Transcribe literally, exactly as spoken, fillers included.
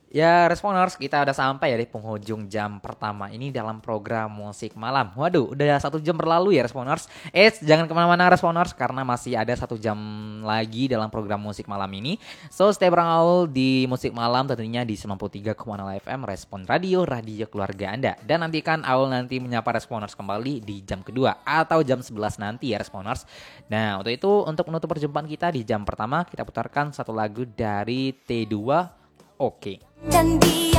Ya, Responers, kita udah sampai ya di penghujung jam pertama ini dalam program musik malam. Waduh, udah satu jam berlalu ya, Responers. Eh, jangan kemana-mana, Responers, karena masih ada satu jam lagi dalam program musik malam ini. So, stay berangau di musik malam tentunya di sembilan puluh tiga koma nol F M Respon Radio, radio keluarga Anda. Dan nantikan Aul nanti menyapa Responers kembali di jam kedua atau jam sebelas nanti ya, Responers. Nah, untuk itu, untuk menutup perjumpaan kita di jam pertama, kita putarkan satu lagu dari T dua. Oke. Dan dia